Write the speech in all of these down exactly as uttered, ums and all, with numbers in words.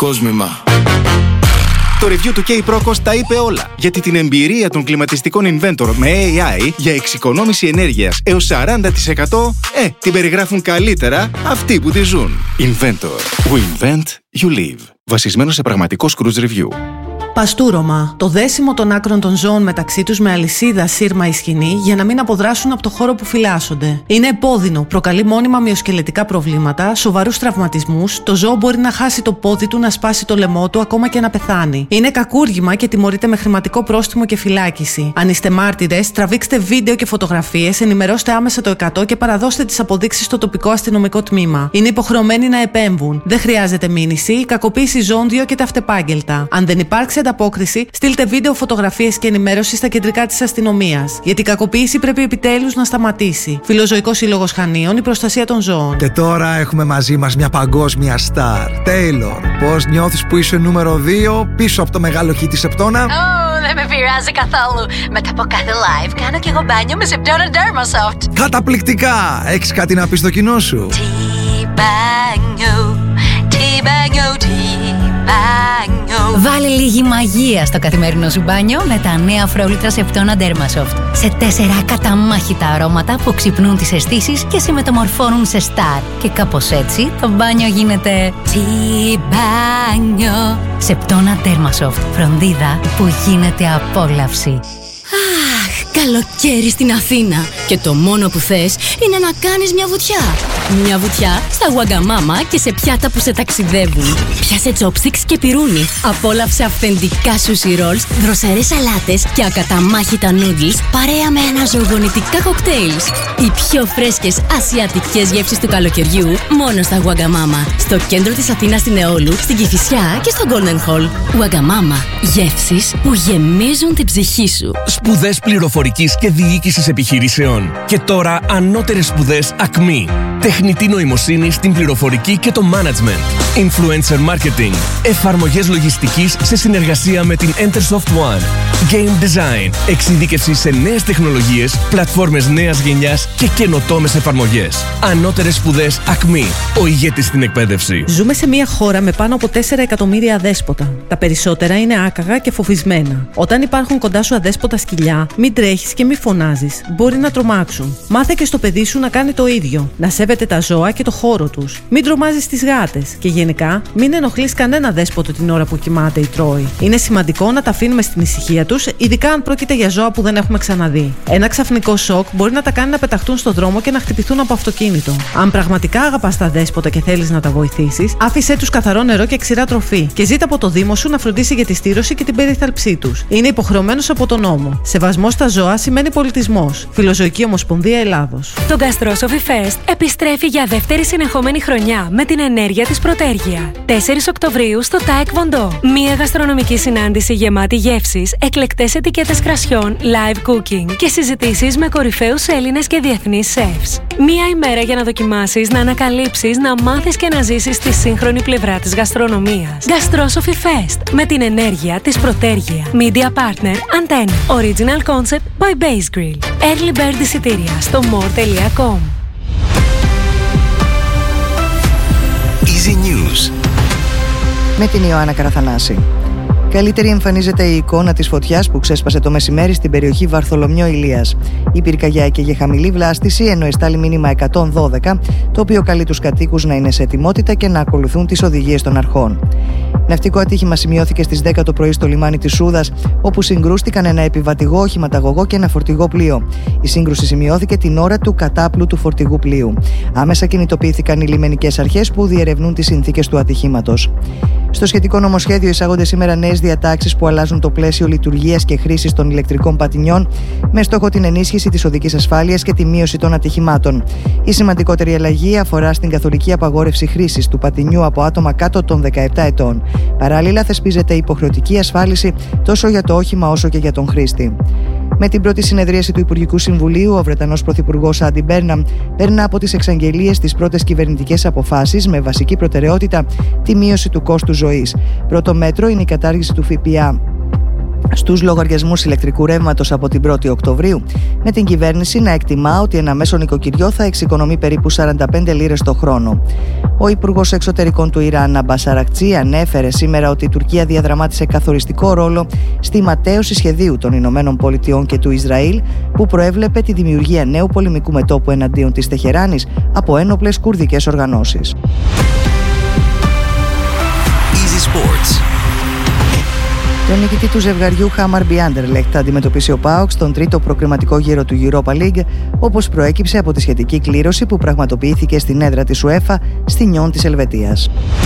Κόσμημα. Το review του K-Procos τα είπε όλα, γιατί την εμπειρία των κλιματιστικών Inventor με έι άι για εξοικονόμηση ενέργειας έως σαράντα τοις εκατό, ε, την περιγράφουν καλύτερα αυτοί που τη ζουν. Inventor. We invent, you live. Βασισμένο σε πραγματικό cruise review. Παστούρωμα. Το δέσιμο των άκρων των ζώων μεταξύ τους με αλυσίδα, σύρμα ή σκηνή για να μην αποδράσουν από το χώρο που φυλάσσονται. Είναι επώδυνο, προκαλεί μόνιμα μυοσκελετικά προβλήματα, σοβαρούς τραυματισμούς, το ζώο μπορεί να χάσει το πόδι του, να σπάσει το λαιμό του, ακόμα και να πεθάνει. Είναι κακούργημα και τιμωρείται με χρηματικό πρόστιμο και φυλάκιση. Αν είστε μάρτυρες, τραβήξτε βίντεο και φωτογραφίες, ενημερώστε άμεσα το εκατό και παραδώστε τις αποδείξεις στο τοπικό αστυνομικό τμήμα. Είναι υποχρεωμένοι να επέμβουν. Δεν χρειάζεται μήνυση, η κακοποίηση ζώων διώκεται αυτεπάγγελτα. Αν δεν υπάρξει ανταπόκριση, στείλτε βίντεο, φωτογραφίες και ενημέρωση στα κεντρικά της αστυνομίας. Γιατί η κακοποίηση πρέπει επιτέλους να σταματήσει. Φιλοζωικός Σύλλογος Χανίων, η προστασία των ζώων. Και τώρα έχουμε μαζί μας μια παγκόσμια στάρ. Τέιλορ, πώς νιώθεις που είσαι νούμερο δύο πίσω από το μεγάλο χι της Σεπτόνα? Oh, δεν με πειράζει καθόλου. Μετά από κάθε live κάνω και εγώ μπάνιο με Σεπτόνα Dermasoft. Καταπληκτικά! Έχεις κάτι να πεις στο κοινό σου? Τι μπάνιο, τι μπάνιο, τι μπάνιο. Βάλε λίγη μαγεία στο καθημερινό σου μπάνιο με τα νέα αφρόλυτρα Σεπτόνα Dermasoft. Σε τέσσερα ακαταμάχητα αρώματα που ξυπνούν τις αισθήσεις και σε μεταμορφώνουν σε στάρ. Και κάπως έτσι το μπάνιο γίνεται τι μπάνιο. Σεπτόνα Dermasoft. Φροντίδα που γίνεται απόλαυση. Αχ, καλοκαίρι στην Αθήνα. Και το μόνο που θες είναι να κάνεις μια βουτιά. Μια βουτιά στα Wagamama και σε πιάτα που σε ταξιδεύουν. Πιάσε chopsticks και πυρούνι. Απόλαυσε αυθεντικά sushi rolls, δροσερές σαλάτες και ακαταμάχητα noodles παρέα με αναζωογονητικά κοκτέιλς. Οι πιο φρέσκες ασιατικές γεύσεις του καλοκαιριού μόνο στα Wagamama. Στο κέντρο της Αθήνας στην Εόλου, στην Κηφισιά και στο Golden Hall. Wagamama. Γεύσεις που γεμίζουν την ψυχή σου. Σπουδές πληροφορικής και διοίκησης επιχειρήσεων. Και τώρα ανώτερες σπουδές Ακμή. Τεχνητή νοημοσύνη στην πληροφορική και το management. Influencer marketing. Εφαρμογές λογιστικής σε συνεργασία με την Entersoft One. Game design. Εξειδίκευση σε νέες τεχνολογίες, πλατφόρμες νέας γενιάς και καινοτόμες εφαρμογές. Ανώτερες σπουδές Ακμή. Ο ηγέτης στην εκπαίδευση. Ζούμε σε μια χώρα με πάνω από τέσσερα εκατομμύρια αδέσποτα. Τα περισσότερα είναι άκαγα και φοβισμένα. Όταν υπάρχουν κοντά σου αδέσποτα σκυλιά, μην τρέχεις και μην φωνάζεις. Μπορεί να τρομάξουν. Μάθε και στο παιδί σου να κάνει το ίδιο. Να σέβεται τα ζώα και το χώρο τους. Μην τρομάζεις τις γάτες. Και γενικά, μην ενοχλείς κανένα δέσποτο την ώρα που κοιμάται ή τρώει. Είναι σημαντικό να τα αφήνουμε στην ησυχία τους, ειδικά αν πρόκειται για ζώα που δεν έχουμε ξαναδεί. Ένα ξαφνικό σοκ μπορεί να τα κάνει να πεταχτούν στο δρόμο και να χτυπηθούν από αυτοκίνητο. Αν πραγματικά αγαπάς τα δέσποτα και θέλεις να τα βοηθήσεις, άφησέ τους καθαρό νερό και ξηρά τροφή. Και ζήτα από το Δήμο σου να φροντίσει για τη στήρωση και την περιθάλψή τους. Είναι υποχρεωμένος από τον νόμο. Σεβασμός στα ζώα σημαίνει πολιτισμός. Φιλοζωική Ομοσπονδία Ελλάδος. Το Gastrosophy Fest επιστρέφει για δεύτερη συνεχόμενη χρονιά με την ενέργεια της Πρωτέργεια. τέσσερις Οκτωβρίου στο ΤΑΕΚ Βοντό. Μία γαστρονομική συνάντηση γεμάτη γεύσεις, εκλεκτές ετικέτες κρασιών, live cooking και συζητήσεις με κορυφαίους Έλληνες και διεθνείς chefs. Μία ημέρα για να δοκιμάσεις, να ανακαλύψεις, να μάθεις και να ζήσεις τη σύγχρονη πλευρά της γαστρονομίας. Gastrosophy Fest με την ενέργεια της Πρωτέργεια. Media Partner Antenna. Original Concept by Base Grill. Early Bird εισιτήρια στο more τελεία com. Easy News με την Ιωάννα Καραθανάση. Καλύτερη εμφανίζεται η εικόνα της φωτιάς που ξέσπασε το μεσημέρι στην περιοχή Βαρθολομιό Ηλίας. Η πυρκαγιά έκαιγε χαμηλή βλάστηση, ενώ εστάλει μήνυμα εκατόν δώδεκα, το οποίο καλεί τους κατοίκους να είναι σε ετοιμότητα και να ακολουθούν τις οδηγίες των αρχών. Ναυτικό ατύχημα σημειώθηκε στις δέκα το πρωί στο λιμάνι της Σούδας, όπου συγκρούστηκαν ένα επιβατηγό οχηματαγωγό και ένα φορτηγό πλοίο. Η σύγκρουση σημειώθηκε την ώρα του κατάπλου του φορτηγού πλοίου. Άμεσα κινητοποιήθηκαν οι λιμενικές αρχές που διερευνούν τις συνθήκες του ατυχήματος. Στο σχετικό νομοσχέδιο εισάγονται σήμερα νέες διατάξεις που αλλάζουν το πλαίσιο λειτουργίας και χρήσης των ηλεκτρικών πατινιών, με στόχο την ενίσχυση της οδικής ασφάλειας και τη μείωση των ατυχημάτων. Η σημαντικότερη αλλαγή αφορά στην καθολική απαγόρευση χρήσης του πατινιού από άτομα κάτω των δεκαεπτά ετών. Παράλληλα, θεσπίζεται υποχρεωτική ασφάλιση τόσο για το όχημα όσο και για τον χρήστη. Με την πρώτη συνεδρίαση του Υπουργικού Συμβουλίου, ο Βρετανός Πρωθυπουργός Άντι Μπέρναμ παίρνει από τις εξαγγελίες τις πρώτες κυβερνητικές αποφάσεις με βασική προτεραιότητα τη μείωση του κόστου ζωής. Πρώτο μέτρο είναι η κατάργηση του ΦΠΑ στους λογαριασμούς ηλεκτρικού ρεύματος από την πρώτη Οκτωβρίου, με την κυβέρνηση να εκτιμά ότι ένα μέσο νοικοκυριό θα εξοικονομεί περίπου σαράντα πέντε λίρες το χρόνο. Ο Υπουργός Εξωτερικών του Ιράν, Αμπάς Αρακτσί, ανέφερε σήμερα ότι η Τουρκία διαδραμάτισε καθοριστικό ρόλο στη ματαίωση σχεδίου των Ηνωμένων Πολιτειών και του Ισραήλ, που προέβλεπε τη δημιουργία νέου πολεμικού μετώπου εναντίον της Τεχεράνης από ένοπλες κουρδικές οργανώσεις. Easy Sports. Τον νικητή του ζευγαριού Χάμαρμπι Άντερλεχτ θα αντιμετωπίσει ο ΠΑΟΚ στον τρίτο προκριματικό γύρο του Europa League, όπως προέκυψε από τη σχετική κλήρωση που πραγματοποιήθηκε στην έδρα της UEFA στη Νιόν της Ελβετίας.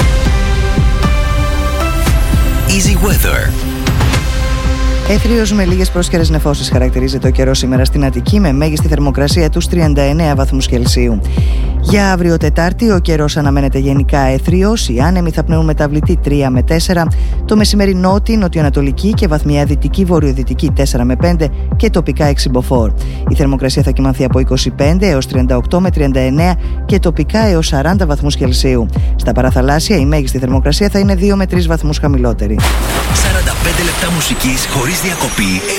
Easy Weather. Έθριος με λίγες πρόσχερες νεφώσεις χαρακτηρίζεται ο καιρός σήμερα στην Αττική, με μέγιστη θερμοκρασία τους τριάντα εννέα βαθμούς Κελσίου. Για αύριο Τετάρτη ο καιρός αναμένεται γενικά έθριος, οι άνεμοι θα πνέουν μεταβλητή τρία με τέσσερα, το μεσημέρι νότι, νοτιοανατολική και βαθμιά δυτική βορειοδυτική τέσσερα με πέντε και τοπικά έξι μποφόρ. Η θερμοκρασία θα κυμανθεί από είκοσι πέντε έως τριάντα οκτώ με τριάντα εννέα και τοπικά έως σαράντα βαθμούς Κελσίου. Στα παραθαλάσσια η μέγιστη θερμοκρασία θα είναι δύο με τρεις βαθμούς χαμηλότερη. σαράντα πέντε λεπτά μουσικής χωρίς διακοπή.